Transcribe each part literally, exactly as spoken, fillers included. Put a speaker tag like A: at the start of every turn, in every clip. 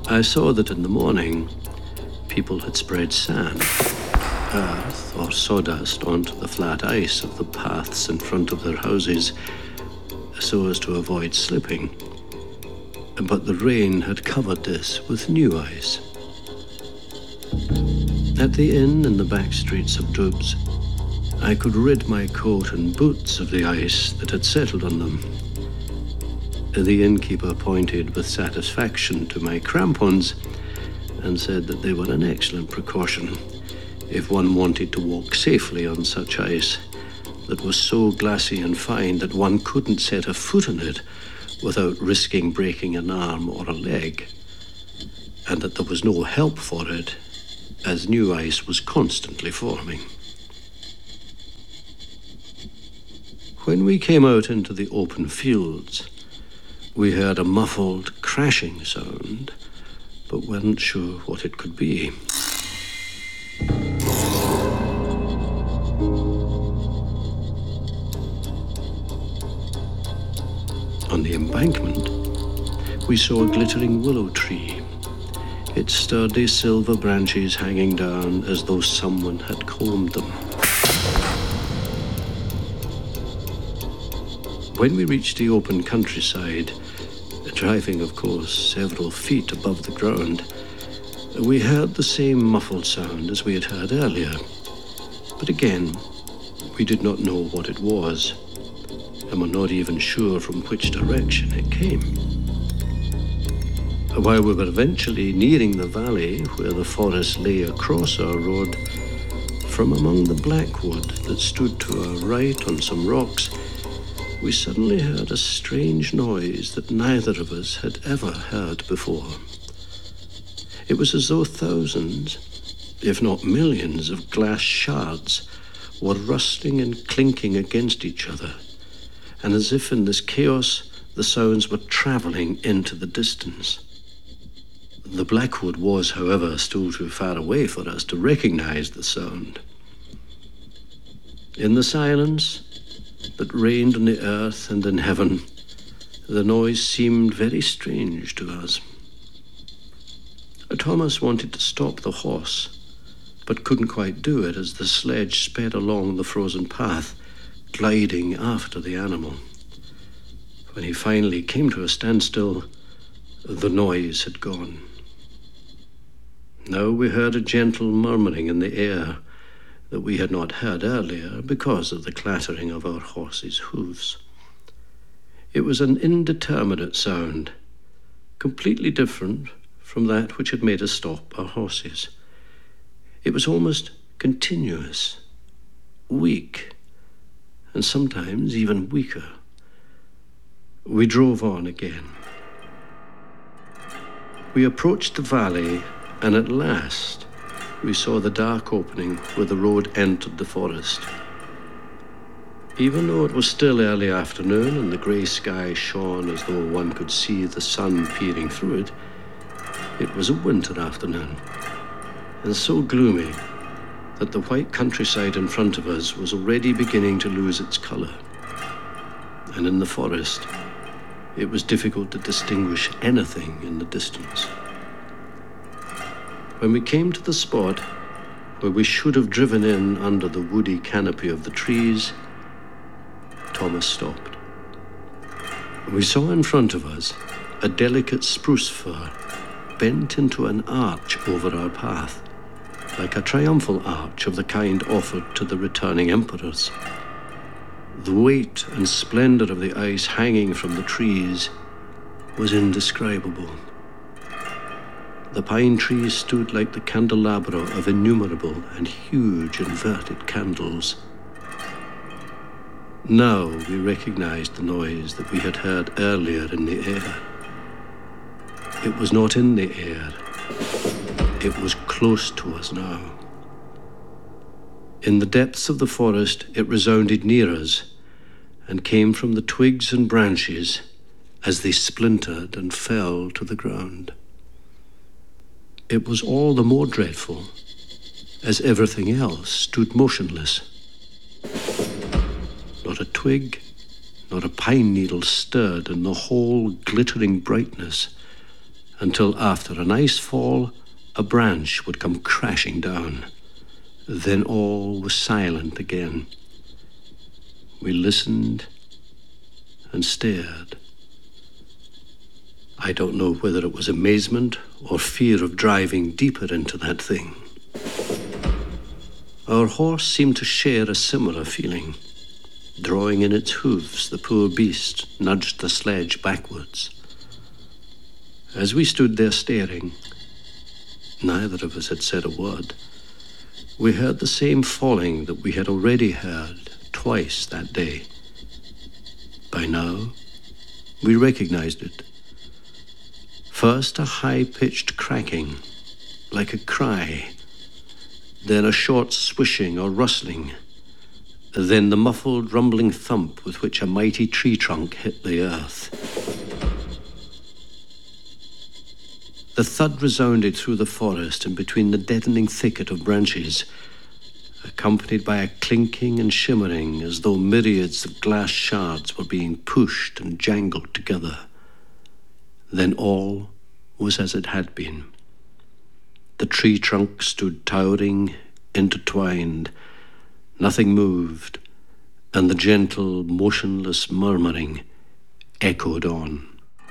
A: I saw that in the morning, people had spread sand, earth, or sawdust onto the flat ice of the paths in front of their houses so as to avoid slipping. But the rain had covered this with new ice. At the inn in the back streets of Dubs, I could rid my coat and boots of the ice that had settled on them. The innkeeper pointed with satisfaction to my crampons and said that they were an excellent precaution if one wanted to walk safely on such ice that was so glassy and fine that one couldn't set a foot on it without risking breaking an arm or a leg, and that there was no help for it, as new ice was constantly forming. When we came out into the open fields, we heard a muffled crashing sound, but weren't sure what it could be. On the embankment, we saw a glittering willow tree, its sturdy silver branches hanging down as though someone had combed them. When we reached the open countryside, driving, of course, several feet above the ground, we heard the same muffled sound as we had heard earlier. But again, we did not know what it was, and were not even sure from which direction it came. While we were eventually nearing the valley where the forest lay across our road, from among the blackwood that stood to our right on some rocks, we suddenly heard a strange noise that neither of us had ever heard before. It was as though thousands, if not millions, of glass shards were rustling and clinking against each other, and as if in this chaos the sounds were travelling into the distance. The blackwood was, however, still too far away for us to recognize the sound. In the silence that reigned on the earth and in heaven, the noise seemed very strange to us. Thomas wanted to stop the horse, but couldn't quite do it as the sledge sped along the frozen path, gliding after the animal. When he finally came to a standstill, the noise had gone. Now we heard a gentle murmuring in the air that we had not heard earlier because of the clattering of our horses' hooves. It was an indeterminate sound, completely different from that which had made us stop our horses. It was almost continuous, weak, and sometimes even weaker. We drove on again. We approached the valley, and at last we saw the dark opening where the road entered the forest. Even though it was still early afternoon and the grey sky shone as though one could see the sun peering through it, it was a winter afternoon, and so gloomy that the white countryside in front of us was already beginning to lose its colour. And in the forest, it was difficult to distinguish anything in the distance. When we came to the spot where we should have driven in under the woody canopy of the trees, Thomas stopped. We saw in front of us a delicate spruce fir bent into an arch over our path, like a triumphal arch of the kind offered to the returning emperors. The weight and splendor of the ice hanging from the trees was indescribable. The pine trees stood like the candelabra of innumerable and huge inverted candles. Now we recognized the noise that we had heard earlier in the air. It was not in the air. It was close to us now. In the depths of the forest, it resounded near us and came from the twigs and branches as they splintered and fell to the ground. It was all the more dreadful as everything else stood motionless. Not a twig, not a pine needle stirred in the whole glittering brightness until after an ice fall, a branch would come crashing down. Then all was silent again. We listened and stared. I don't know whether it was amazement or fear of driving deeper into that thing. Our horse seemed to share a similar feeling. Drawing in its hooves, the poor beast nudged the sledge backwards. As we stood there staring, neither of us had said a word. We heard the same falling that we had already heard twice that day. By now, we recognized it. First, a high-pitched cracking, like a cry. Then a short swishing or rustling. Then the muffled, rumbling thump with which a mighty tree trunk hit the earth. The thud resounded through the forest and between the deadening thicket of branches, accompanied by a clinking and shimmering as though myriads of glass shards were being pushed and jangled together. Then all was as it had been. The tree trunk stood towering, intertwined. Nothing moved, and the gentle, motionless murmuring echoed on.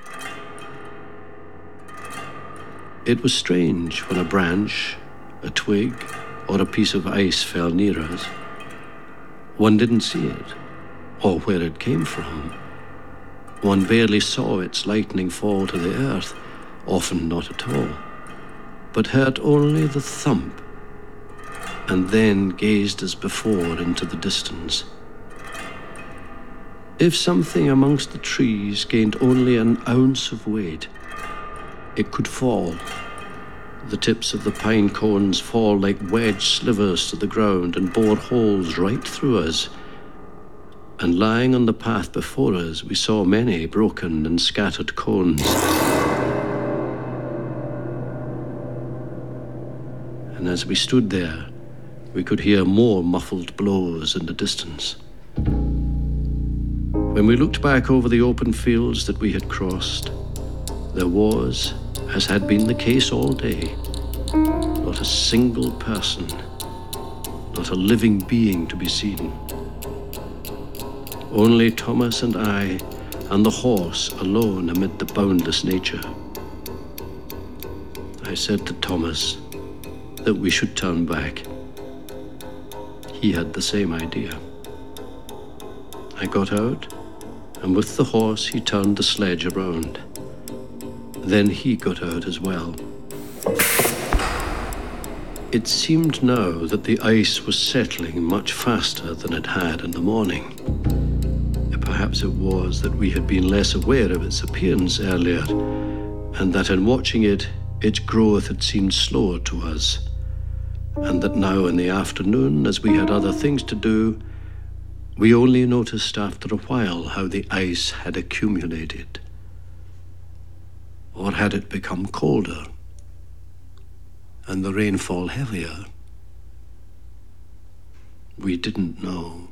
A: It was strange when a branch, a twig, or a piece of ice fell near us. One didn't see it, or where it came from. One barely saw its lightning fall to the earth, often not at all, but heard only the thump, and then gazed as before into the distance. If something amongst the trees gained only an ounce of weight, it could fall. The tips of the pine cones fall like wedged slivers to the ground and bore holes right through us. And lying on the path before us, we saw many broken and scattered cones. And as we stood there, we could hear more muffled blows in the distance. When we looked back over the open fields that we had crossed, there was, as had been the case all day, not a single person, not a living being to be seen. Only Thomas and I and the horse alone amid the boundless nature. I said to Thomas that we should turn back. He had the same idea. I got out, and with the horse he turned the sledge around. Then he got out as well. It seemed now that the ice was settling much faster than it had in the morning. Perhaps it was that we had been less aware of its appearance earlier, and that in watching it, its growth had seemed slower to us, and that now in the afternoon, as we had other things to do, we only noticed after a while how the ice had accumulated. Or had it become colder and the rainfall heavier? We didn't know.